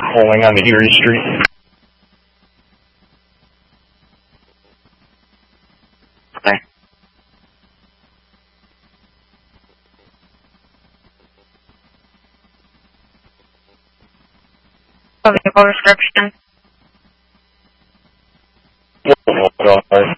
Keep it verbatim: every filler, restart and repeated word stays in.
calling on the Erie Street. Okay. Vehicle description. Hold on.